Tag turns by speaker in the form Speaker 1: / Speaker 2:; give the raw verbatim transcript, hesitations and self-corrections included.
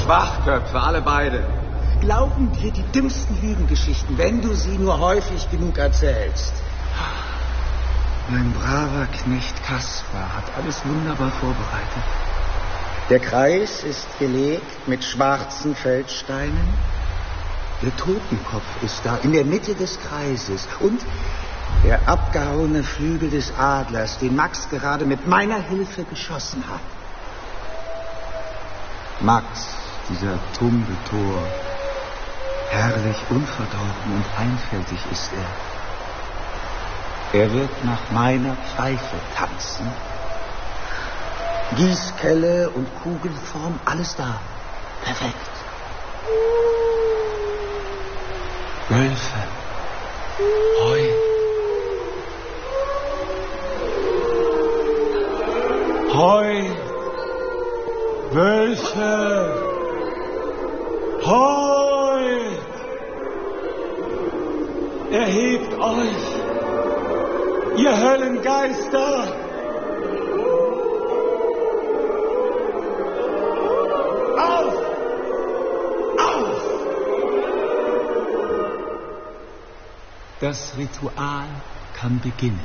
Speaker 1: Schwachköpfe, alle beide.
Speaker 2: Glauben dir die dümmsten Lügengeschichten, wenn du sie nur häufig genug erzählst. Mein braver Knecht Kaspar hat alles wunderbar vorbereitet. Der Kreis ist gelegt mit schwarzen Feldsteinen. Der Totenkopf ist da in der Mitte des Kreises und der abgehauene Flügel des Adlers, den Max gerade mit meiner Hilfe geschossen hat. Max, dieser tumbe Tor, herrlich unverdorben und einfältig ist er. Er wird nach meiner Pfeife tanzen. Gießkelle und Kugelform, alles da. Perfekt. Wölfe. Heu. Heu. Wölfe. Heu. Erhebt euch, ihr Höllengeister. Auf! Auf! Das Ritual kann beginnen.